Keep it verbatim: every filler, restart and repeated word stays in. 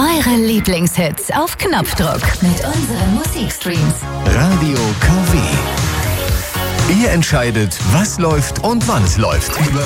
Eure Lieblingshits auf Knopfdruck mit unseren Musikstreams. Radio K W. Ihr entscheidet, was läuft und wann es läuft.